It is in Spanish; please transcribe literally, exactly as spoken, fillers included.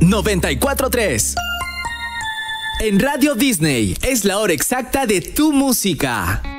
noventa y cuatro punto tres. En Radio Disney es la hora exacta de tu música.